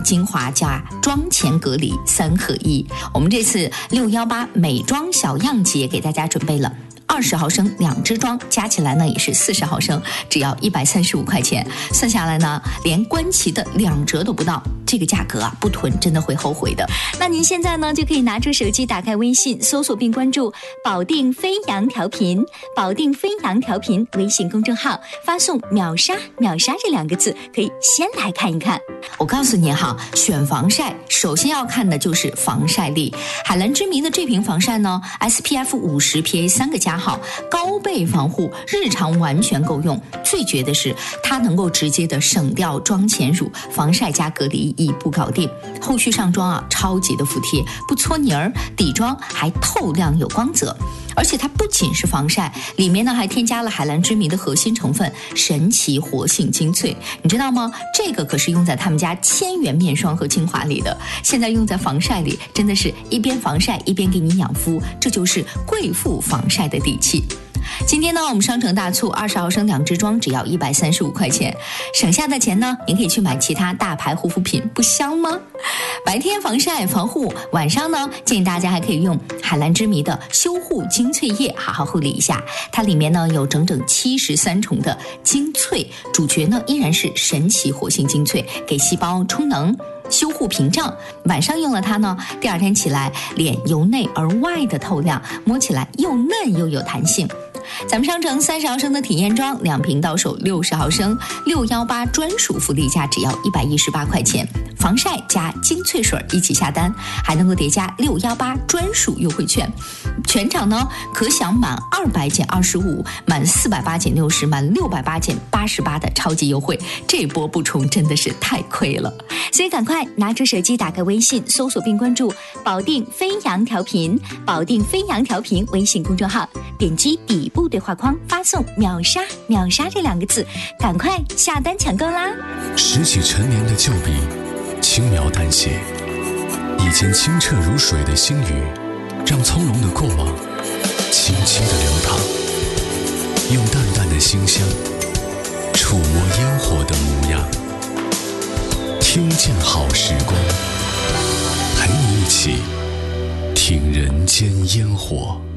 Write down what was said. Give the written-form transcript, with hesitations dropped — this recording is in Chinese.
精华加妆前隔离3合1。我们这次618美妆小样节给大家准备了20毫升2支装，加起来呢也是40毫升，只要135块钱。算下来呢，连官旗的2折都不到，这个价格啊，不囤真的会后悔的。 那您现在呢就可以拿出手机，打开微信，搜索并关注保定飞扬调频，保定飞扬调频微信公众号，发送秒杀秒杀这2个字，可以先来看一看。 我告诉你哈，选防晒首先要看的就是防晒力。海蓝之谜的这瓶防晒呢 SPF 50 PA 3个加号，高倍防护，日常完全够用。最绝的是它能够直接的省掉妆前乳，防晒加隔离一步搞定。后续上妆啊超级的服帖，不搓泥儿，底妆还透亮有光泽。而且它不仅是防晒，里面呢还添加了海蓝之谜的核心成分神奇活性精粹，你知道吗？这个可是用在他们家1000元面霜和精华里的，现在用在防晒里，真的是一边防晒一边给你养肤，这就是贵妇防晒的底气。今天呢，我们商城大促，20毫升2支装只要135块钱，省下的钱呢，您可以去买其他大牌护肤品，不香吗？白天防晒防护，晚上呢，建议大家还可以用海蓝之谜的修护精粹液好好护理一下。它里面呢有整整73重的精粹，主角呢依然是神奇活性精粹，给细胞充能。修护屏障，晚上用了它呢，第二天起来脸由内而外的透亮，摸起来又嫩又有弹性。咱们商城30毫升的体验装2瓶到手60毫升，618专属福利价只要118块钱，防晒加精粹水一起下单，还能够叠加618专属优惠券。全场呢可享满200减25，满480减60，满680减88的超级优惠，这波不冲真的是太亏了。 所以赶快拿出手机，打开微信，搜索并关注保定飞扬调频，保定飞扬调频微信公众号，点击底部对话框，发送秒杀秒杀这2个字，赶快下单抢购啦！ 拾起陈年的旧笔，轻描淡写，以前清澈如水的星宇，让从容的过往轻轻地流淌，用淡淡的馨香触摸烟火的模样，听见好时光，陪你一起听人间烟火。